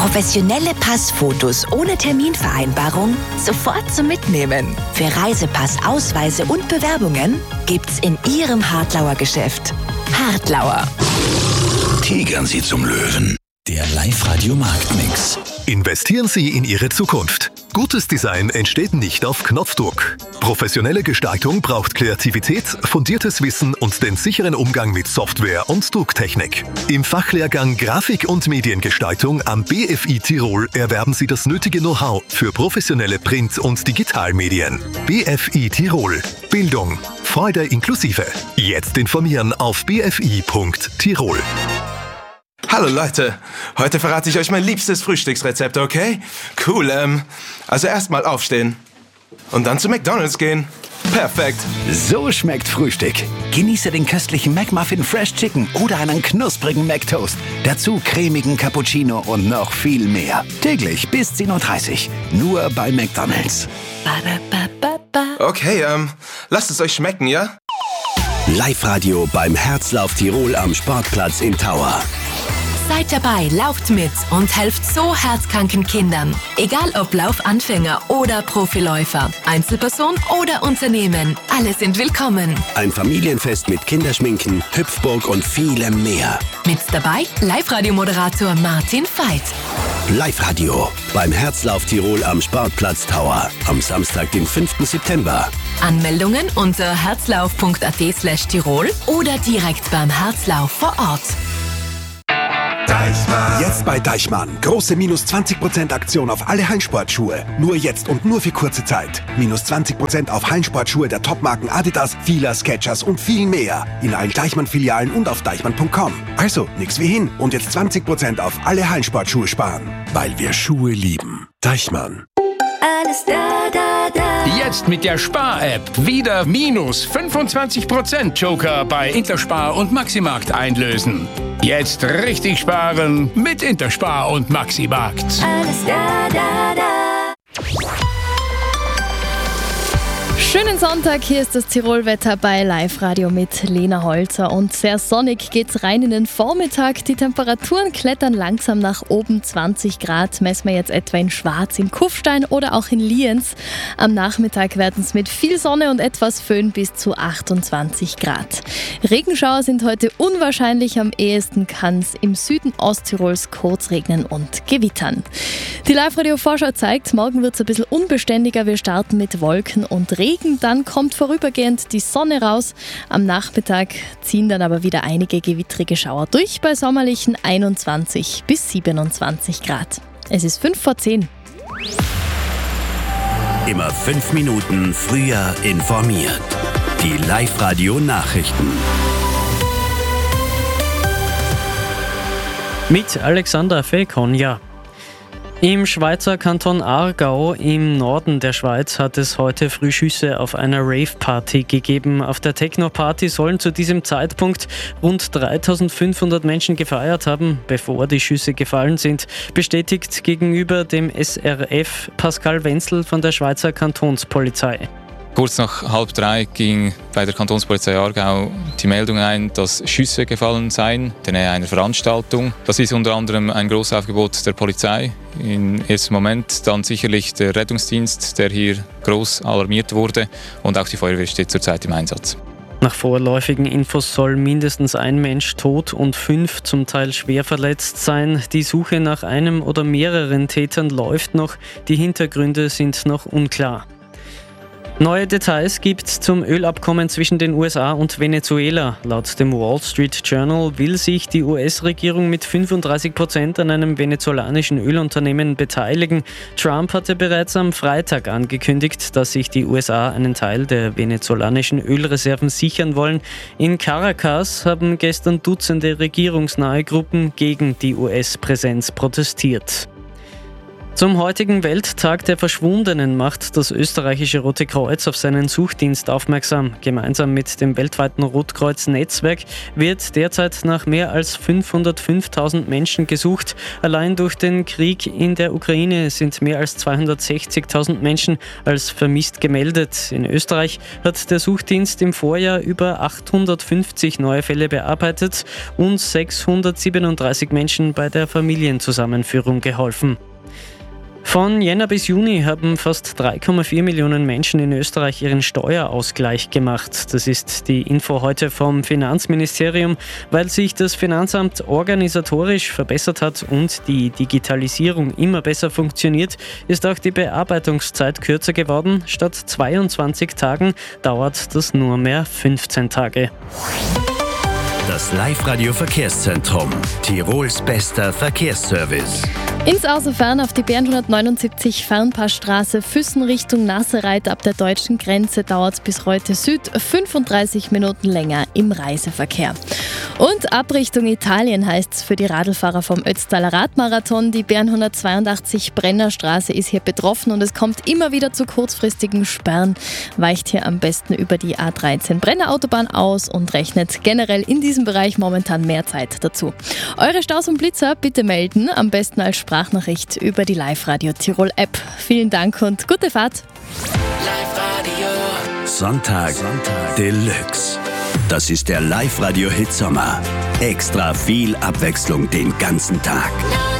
Professionelle Passfotos ohne Terminvereinbarung sofort zum Mitnehmen. Für Reisepass, Ausweise und Bewerbungen gibt's in Ihrem Hartlauer Geschäft. Hartlauer. Tigern Sie zum Löwen. Der Live-Radio-Marktmix. Investieren Sie in Ihre Zukunft. Gutes Design entsteht nicht auf Knopfdruck. Professionelle Gestaltung braucht Kreativität, fundiertes Wissen und den sicheren Umgang mit Software und Drucktechnik. Im Fachlehrgang Grafik- und Mediengestaltung am BFI Tirol erwerben Sie das nötige Know-how für professionelle Print- und Digitalmedien. BFI Tirol. Bildung. Freude inklusive. Jetzt informieren auf bfi.tirol. Hallo Leute, heute verrate ich euch mein liebstes Frühstücksrezept, okay? Cool, also erstmal aufstehen und dann zu McDonald's gehen. Perfekt. So schmeckt Frühstück. Genieße den köstlichen McMuffin Fresh Chicken oder einen knusprigen McToast. Dazu cremigen Cappuccino und noch viel mehr. Täglich bis 10:30 Uhr. Nur bei McDonald's. Okay, lasst es euch schmecken, ja? Live-Radio beim Herzlauf Tirol am Sportplatz in Tauer. Seid dabei, lauft mit und helft so herzkranken Kindern. Egal ob Laufanfänger oder Profiläufer, Einzelperson oder Unternehmen, alle sind willkommen. Ein Familienfest mit Kinderschminken, Hüpfburg und vielem mehr. Mit dabei Live-Radio-Moderator Martin Veit. Live-Radio beim Herzlauf Tirol am Sportplatz Tauer. Am Samstag, den 5. September. Anmeldungen unter herzlauf.at/Tirol oder direkt beim Herzlauf vor Ort. Jetzt bei Deichmann. Große minus 20% Aktion auf alle Hallensportschuhe. Nur jetzt und nur für kurze Zeit. Minus 20% auf Hallensportschuhe der Topmarken Adidas, Fila, Skechers und viel mehr. In allen Deichmann-Filialen und auf deichmann.com. Also, nix wie hin. Und jetzt 20% auf alle Hallensportschuhe sparen. Weil wir Schuhe lieben. Deichmann. Alles da, da, da. Jetzt mit der Spar-App wieder minus 25% Joker bei Interspar und Maximarkt einlösen. Jetzt richtig sparen mit Interspar und Maximarkt. Alles da, da, da. Schönen Sonntag, hier ist das Tirolwetter bei Live-Radio mit Lena Holzer und sehr sonnig geht's rein in den Vormittag. Die Temperaturen klettern langsam nach oben, 20 Grad messen wir jetzt etwa in Schwarz, in Kufstein oder auch in Lienz. Am Nachmittag werden es mit viel Sonne und etwas Föhn bis zu 28 Grad. Regenschauer sind heute unwahrscheinlich, am ehesten kann es im Süden Osttirols kurz regnen und gewittern. Die Live-Radio-Vorschau zeigt, morgen wird es ein bisschen unbeständiger, wir starten mit Wolken und Regen. Dann kommt vorübergehend die Sonne raus. Am Nachmittag ziehen dann aber wieder einige gewittrige Schauer durch bei sommerlichen 21 bis 27 Grad. Es ist 5:10. Immer 5 Minuten früher informiert. Die Live-Radio-Nachrichten. Mit Alexander Felkonja. Im Schweizer Kanton Aargau im Norden der Schweiz hat es heute früh Schüsse auf einer Rave-Party gegeben. Auf der Techno-Party sollen zu diesem Zeitpunkt rund 3500 Menschen gefeiert haben, bevor die Schüsse gefallen sind, bestätigt gegenüber dem SRF Pascal Wenzel von der Schweizer Kantonspolizei. Kurz nach 2:30 ging bei der Kantonspolizei Aargau die Meldung ein, dass Schüsse gefallen seien in der Nähe einer Veranstaltung. Das ist unter anderem ein Großaufgebot der Polizei. Im ersten Moment dann sicherlich der Rettungsdienst, der hier groß alarmiert wurde, und auch die Feuerwehr steht zurzeit im Einsatz. Nach vorläufigen Infos soll mindestens ein Mensch tot und 5 zum Teil schwer verletzt sein. Die Suche nach einem oder mehreren Tätern läuft noch. Die Hintergründe sind noch unklar. Neue Details gibt es zum Ölabkommen zwischen den USA und Venezuela. Laut dem Wall Street Journal will sich die US-Regierung mit 35% an einem venezolanischen Ölunternehmen beteiligen. Trump hatte bereits am Freitag angekündigt, dass sich die USA einen Teil der venezolanischen Ölreserven sichern wollen. In Caracas haben gestern Dutzende regierungsnahe Gruppen gegen die US-Präsenz protestiert. Zum heutigen Welttag der Verschwundenen macht das österreichische Rote Kreuz auf seinen Suchdienst aufmerksam. Gemeinsam mit dem weltweiten Rotkreuz-Netzwerk wird derzeit nach mehr als 505.000 Menschen gesucht. Allein durch den Krieg in der Ukraine sind mehr als 260.000 Menschen als vermisst gemeldet. In Österreich hat der Suchdienst im Vorjahr über 850 neue Fälle bearbeitet und 637 Menschen bei der Familienzusammenführung geholfen. Von Jänner bis Juni haben fast 3,4 Millionen Menschen in Österreich ihren Steuerausgleich gemacht. Das ist die Info heute vom Finanzministerium. Weil sich das Finanzamt organisatorisch verbessert hat und die Digitalisierung immer besser funktioniert, ist auch die Bearbeitungszeit kürzer geworden. Statt 22 Tagen dauert das nur mehr 15 Tage. Das Live-Radio-Verkehrszentrum. Tirols bester Verkehrsservice. Ins Außerfern auf die B179 Fernpassstraße Füssen Richtung Nassereit ab der deutschen Grenze dauert es bis Reute Süd 35 Minuten länger im Reiseverkehr. Und ab Richtung Italien heißt es für die Radlfahrer vom Ötztaler Radmarathon, die B182 Brennerstraße ist hier betroffen und es kommt immer wieder zu kurzfristigen Sperren. Weicht hier am besten über die A13 Brennerautobahn aus und rechnet generell in diesem Bereich momentan mehr Zeit dazu. Eure Staus und Blitzer bitte melden, am besten als Sprachnachricht über die Live-Radio Tirol App. Vielen Dank und gute Fahrt. Live-Radio. Sonntag Deluxe. Das ist der Live-Radio-Hit Sommer. Extra viel Abwechslung den ganzen Tag.